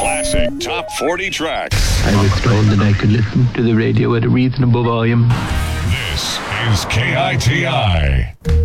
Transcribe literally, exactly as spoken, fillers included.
Classic Top forty tracks. I was told that I could listen to the radio at a reasonable volume. This is K I T I.